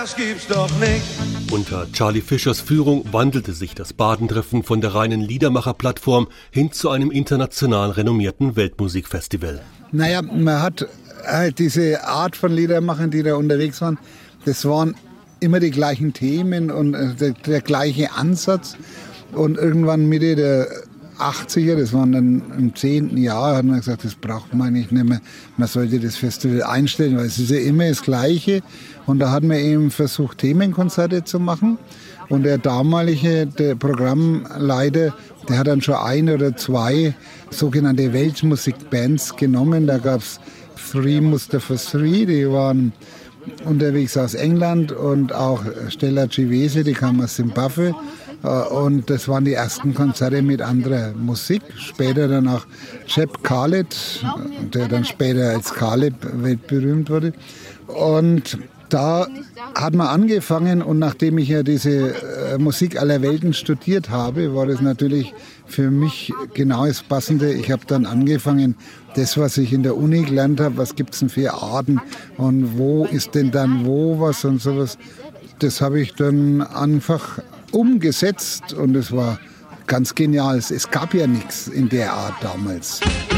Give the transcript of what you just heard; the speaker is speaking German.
Das gibt's doch nicht. Unter Charlie Fischers Führung wandelte sich das Badentreffen von der reinen Liedermacher-Plattform hin zu einem international renommierten Weltmusikfestival. Naja, man hat halt diese Art von Liedermachern, die da unterwegs waren, das waren immer die gleichen Themen und der gleiche Ansatz. Und irgendwann Mitte der 80er, das waren dann im 10. Jahr, hat man gesagt, das braucht man eigentlich nicht mehr. Man sollte das Festival einstellen, weil es ist ja immer das Gleiche. Und da hat man eben versucht, Themenkonzerte zu machen. Und der Programmleiter, der hat dann schon 1 oder 2 sogenannte Weltmusikbands genommen. Da gab es Three Mustafa Three, die waren unterwegs aus England, und auch Stella Chivese, die kam aus Zimbabwe. Und das waren die ersten Konzerte mit anderer Musik. Später dann auch Jeb Khaled, der dann später als Khaled weltberühmt wurde. Und da hat man angefangen, und nachdem ich ja diese Musik aller Welten studiert habe, war das natürlich für mich genau das Passende. Ich habe dann angefangen, das, was ich in der Uni gelernt habe, was gibt es denn für Arten und wo ist denn dann wo was und sowas, das habe ich dann einfach umgesetzt, und es war ganz genial. Es gab ja nichts in der Art damals.